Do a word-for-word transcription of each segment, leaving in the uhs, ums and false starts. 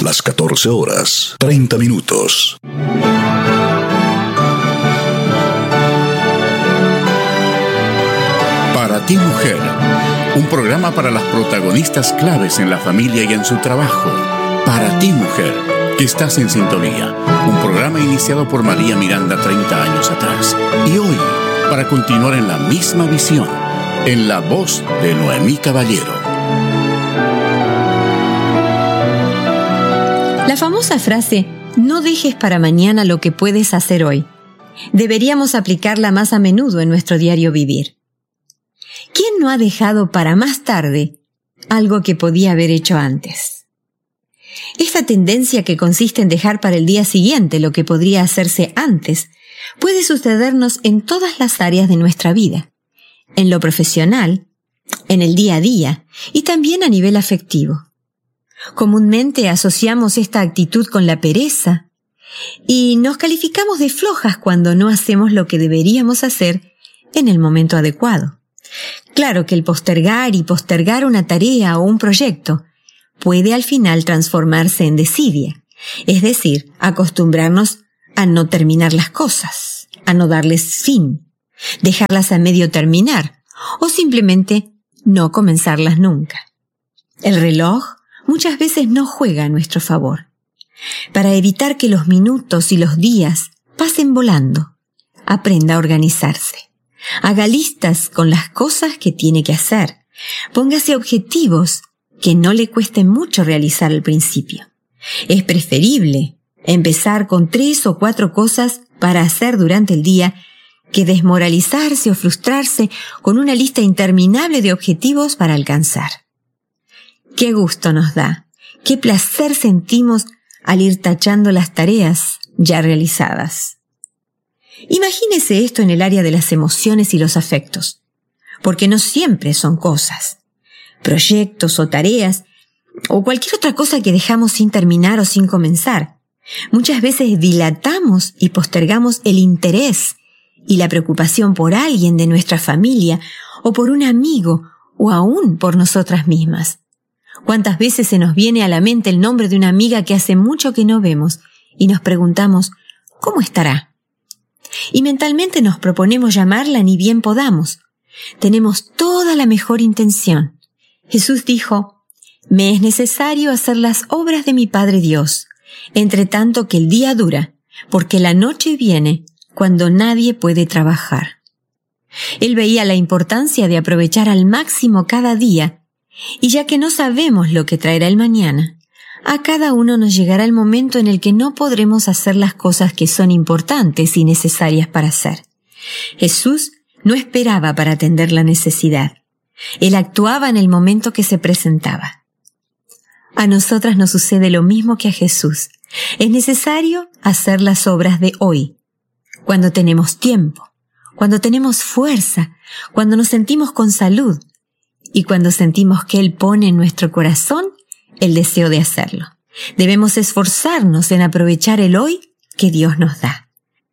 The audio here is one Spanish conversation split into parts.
las catorce horas, treinta minutos. Para ti, mujer, un programa para las protagonistas claves en la familia y en su trabajo. Para ti, mujer, que estás en sintonía. Un programa iniciado por María Miranda treinta años atrás. Y hoy, para continuar en la misma visión, en la voz de Noemí Caballero. La famosa frase, no dejes para mañana lo que puedes hacer hoy, deberíamos aplicarla más a menudo en nuestro diario vivir. ¿Quién no ha dejado para más tarde algo que podía haber hecho antes? Esta tendencia que consiste en dejar para el día siguiente lo que podría hacerse antes, puede sucedernos en todas las áreas de nuestra vida, en lo profesional, en el día a día y también a nivel afectivo. Comúnmente asociamos esta actitud con la pereza y nos calificamos de flojas cuando no hacemos lo que deberíamos hacer en el momento adecuado. Claro que el postergar y postergar una tarea o un proyecto puede al final transformarse en desidia, es decir, acostumbrarnos a no terminar las cosas, a no darles fin, dejarlas a medio terminar o simplemente no comenzarlas nunca. El reloj muchas veces no juega a nuestro favor. Para evitar que los minutos y los días pasen volando, aprenda a organizarse. Haga listas con las cosas que tiene que hacer. Póngase objetivos que no le cueste mucho realizar al principio. Es preferible empezar con tres o cuatro cosas para hacer durante el día que desmoralizarse o frustrarse con una lista interminable de objetivos para alcanzar. Qué gusto nos da, qué placer sentimos al ir tachando las tareas ya realizadas. Imagínese esto en el área de las emociones y los afectos, porque no siempre son cosas, proyectos o tareas, o cualquier otra cosa que dejamos sin terminar o sin comenzar. Muchas veces dilatamos y postergamos el interés y la preocupación por alguien de nuestra familia, o por un amigo, o aún por nosotras mismas. ¿Cuántas veces se nos viene a la mente el nombre de una amiga que hace mucho que no vemos y nos preguntamos, ¿cómo estará? Y mentalmente nos proponemos llamarla ni bien podamos. Tenemos toda la mejor intención. Jesús dijo, «Me es necesario hacer las obras de mi Padre Dios, entre tanto que el día dura, porque la noche viene cuando nadie puede trabajar». Él veía la importancia de aprovechar al máximo cada día, y ya que no sabemos lo que traerá el mañana, a cada uno nos llegará el momento en el que no podremos hacer las cosas que son importantes y necesarias para hacer. Jesús no esperaba para atender la necesidad. Él actuaba en el momento que se presentaba. A nosotras nos sucede lo mismo que a Jesús. Es necesario hacer las obras de hoy, cuando tenemos tiempo, cuando tenemos fuerza, cuando nos sentimos con salud y cuando sentimos que Él pone en nuestro corazón el deseo de hacerlo. Debemos esforzarnos en aprovechar el hoy que Dios nos da.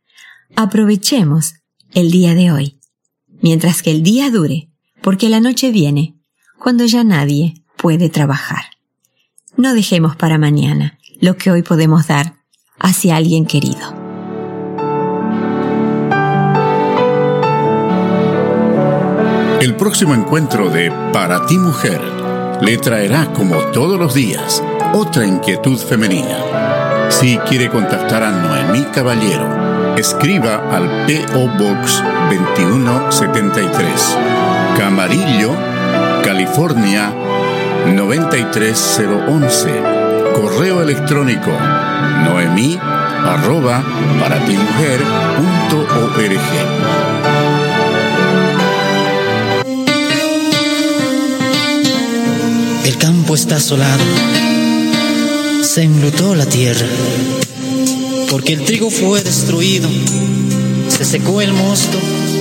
Aprovechemos el día de hoy, mientras que el día dure, porque la noche viene cuando ya nadie puede trabajar. No dejemos para mañana lo que hoy podemos dar hacia alguien querido. El próximo encuentro de Para ti, mujer, le traerá, como todos los días, otra inquietud femenina. Si quiere contactar a Noemí Caballero, escriba al P O Box veintiuno setenta y tres, Camarillo, California noventa y tres cero once. Correo electrónico noemí arroba paratimujer punto org. El campo está asolado, se enlutó la tierra, porque el trigo fue destruido, se secó el mosto